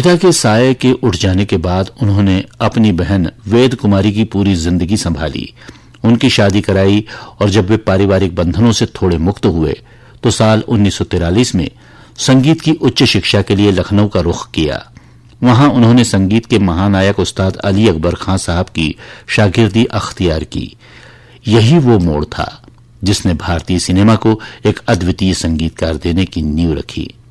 पिता के साये के उठ जाने के बाद उन्होंने अपनी बहन वेद कुमारी की पूरी जिंदगी संभाली, उनकी शादी कराई और जब वे पारिवारिक बंधनों से थोड़े मुक्त हुए तो साल 1943 में संगीत की उच्च शिक्षा के लिए लखनऊ का रुख किया। वहां उन्होंने संगीत के महानायक उस्ताद अली अकबर खां साहब की शागिर्दी अख्तियार की। यही वो मोड़ था जिसने भारतीय सिनेमा को एक अद्वितीय संगीतकार देने की नींव रखी।